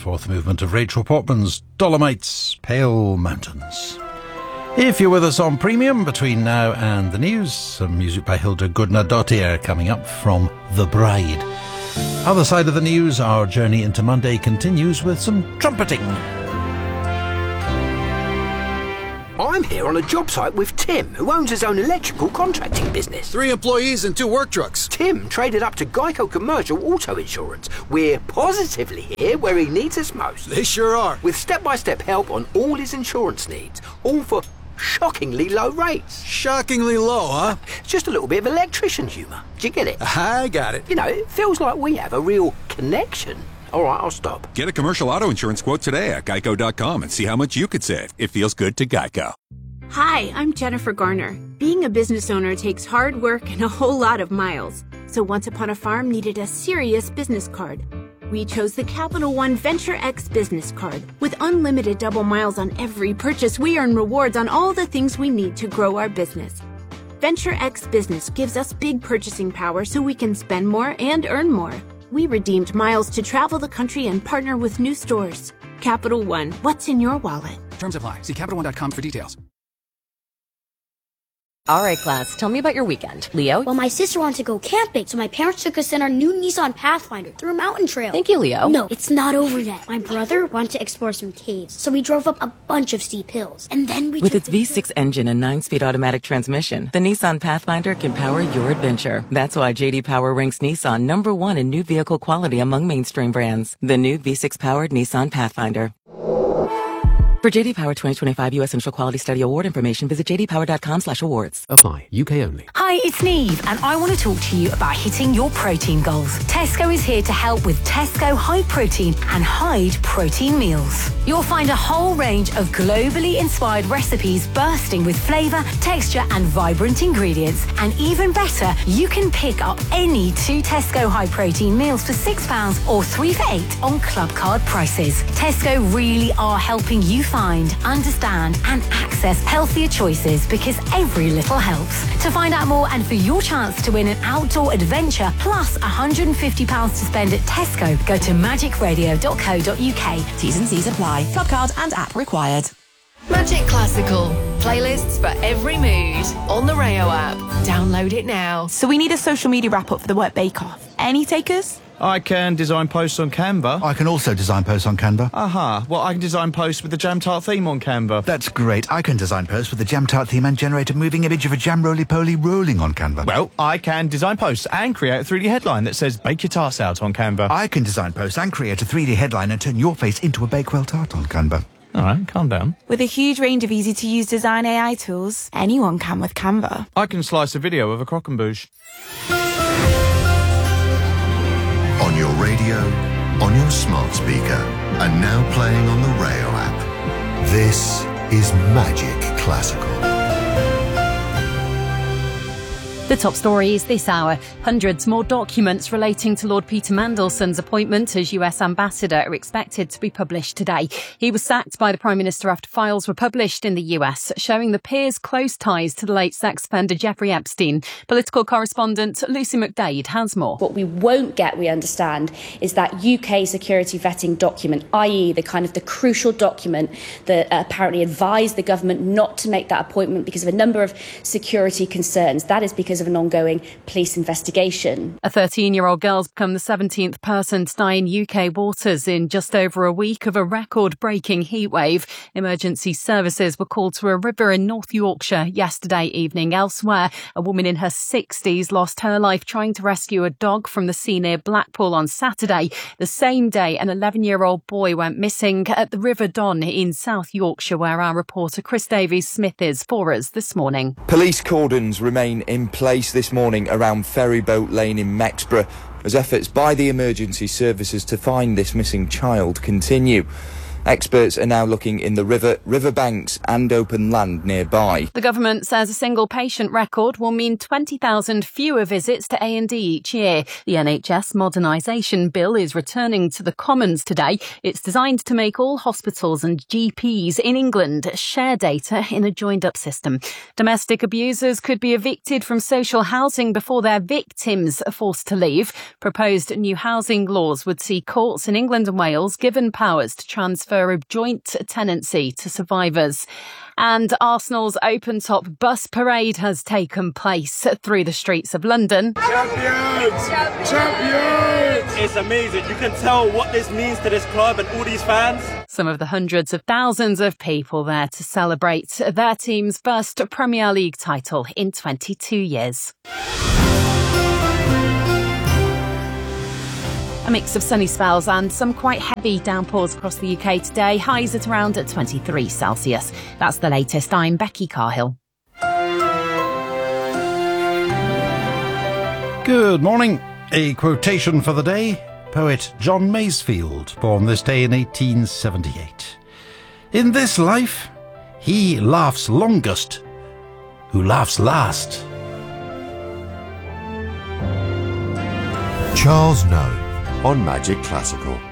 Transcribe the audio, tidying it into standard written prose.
fourth movement of Rachel Portman's Dolomites, Pale Mountains. If you're with us on Premium between now and the news, some music by Hilda Gudnadottir coming up from The Bride. Other side of the news, our journey into Monday continues with some trumpeting. I'm here on a job site with Tim, who owns his own electrical contracting business. 3 employees and 2 work trucks. Tim traded up to Geico Commercial Auto Insurance. We're positively here where he needs us most. They sure are. With step-by-step help on all his insurance needs, all for shockingly low rates. Shockingly low, huh? Just a little bit of electrician humour. Do you get it? I got it. You know, it feels like we have a real connection. All right, I'll stop. Get a commercial auto insurance quote today at geico.com and see how much you could save. It feels good to Geico. Hi, I'm Jennifer Garner. Being a business owner takes hard work and a whole lot of miles. So Once Upon a Farm needed a serious business card. We chose the Capital One Venture X business card. With unlimited double miles on every purchase, we earn rewards on all the things we need to grow our business. Venture X Business gives us big purchasing power so we can spend more and earn more. We redeemed miles to travel the country and partner with new stores. Capital One, what's in your wallet? Terms apply. See CapitalOne.com for details. All right, class, tell me about your weekend. Leo? Well, my sister wanted to go camping, so my parents took us in our new Nissan Pathfinder through a mountain trail. Thank you, Leo. No, it's not over yet. My brother wanted to explore some caves, so we drove up a bunch of steep hills. And then we With its V6 engine and 9-speed automatic transmission, the Nissan Pathfinder can power your adventure. That's why J.D. Power ranks Nissan #1 in new vehicle quality among mainstream brands. The new V6-powered Nissan Pathfinder. For J.D. Power 2025 U.S. Initial Quality Study Award information, visit jdpower.com/awards. Apply. UK only. Hi, it's Neve, and I want to talk to you about hitting your protein goals. Tesco is here to help with Tesco High Protein and Hyde Protein Meals. You'll find a whole range of globally inspired recipes bursting with flavour, texture, and vibrant ingredients. And even better, you can pick up any 2 Tesco High Protein meals for £6 or 3 for £8 on club card prices. Tesco really are helping you find, understand, and access healthier choices because every little helps. To find out more and for your chance to win an outdoor adventure plus £150 to spend at Tesco, go to magicradio.co.uk. T's and C's apply. Club card and app required. Magic Classical. Playlists for every mood on the Rayo app. Download it now. So we need a social media wrap-up for the Work Bake Off. Any takers? I can design posts on Canva. I can also design posts on Canva. Aha. Well, I can design posts with the Jam Tart theme on Canva. That's great. I can design posts with the Jam Tart theme and generate a moving image of a jam roly-poly rolling on Canva. Well, I can design posts and create a 3D headline that says bake your tarts out on Canva. I can design posts and create a 3D headline and turn your face into a Bakewell tart on Canva. All right, calm down. With a huge range of easy-to-use design AI tools, anyone can with Canva. I can slice a video of a croquembouche. On your radio, on your smart speaker, and now playing on the Rayo app. This is Magic Classical. The top stories this hour. Hundreds more documents relating to Lord Peter Mandelson's appointment as US Ambassador are expected to be published today. He was sacked by the Prime Minister after files were published in the US showing the peer's close ties to the late sex offender Jeffrey Epstein. Political correspondent Lucy McDade has more. What we won't get, we understand, is that UK security vetting document, i.e. the crucial document that apparently advised the government not to make that appointment because of a number of security concerns. That is because of an ongoing police investigation. A 13-year-old girl's become the 17th person to die in UK waters in just over a week of a record-breaking heatwave. Emergency services were called to a river in North Yorkshire yesterday evening. Elsewhere, a woman in her 60s lost her life trying to rescue a dog from the sea near Blackpool on Saturday. The same day, an 11-year-old boy went missing at the River Don in South Yorkshire, where our reporter Chris Davies-Smith is for us this morning. Police cordons remain in place this morning around Ferryboat Lane in Mexborough as efforts by the emergency services to find this missing child continue. Experts are now looking in the riverbanks and open land nearby. The government says a single patient record will mean 20,000 fewer visits to A&E each year. The NHS Modernisation Bill is returning to the Commons today. It's designed to make all hospitals and GPs in England share data in a joined-up system. Domestic abusers could be evicted from social housing before their victims are forced to leave. Proposed new housing laws would see courts in England and Wales given powers to transfer a joint tenancy to survivors. And Arsenal's open-top bus parade has taken place through the streets of London. Champions! Champions! It's amazing. You can tell what this means to this club and all these fans. Some of the hundreds of thousands of people there to celebrate their team's first Premier League title in 22 years. A mix of sunny spells and some quite heavy downpours across the UK today. Highs at around 23 Celsius. That's the latest. I'm Becky Carhill. Good morning. A quotation for the day. Poet John Masefield, born this day in 1878. In this life, he laughs longest who laughs last. Charles Noe on Magic Classical.